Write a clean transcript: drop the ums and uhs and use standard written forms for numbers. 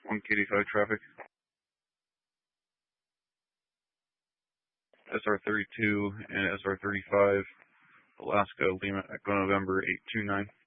1K85 traffic. SR32 and SR35, Alaska, Lima, Echo November 829.